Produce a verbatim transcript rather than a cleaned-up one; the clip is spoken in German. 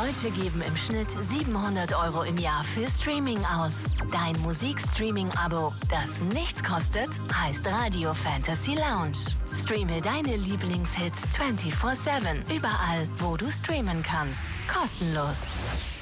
Deutsche geben im Schnitt siebenhundert Euro im Jahr für Streaming aus. Dein Musikstreaming-Abo, das nichts kostet, heißt Radio Fantasy Lounge. Streame deine Lieblingshits vierundzwanzig sieben, überall, wo du streamen kannst. Kostenlos.